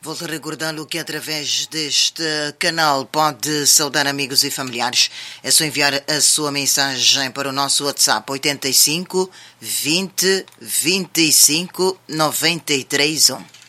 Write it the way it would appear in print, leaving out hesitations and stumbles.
Volto a recordá-lo que através deste canal pode saudar amigos e familiares. É só enviar a sua mensagem para o nosso WhatsApp 85 20 25 93 1.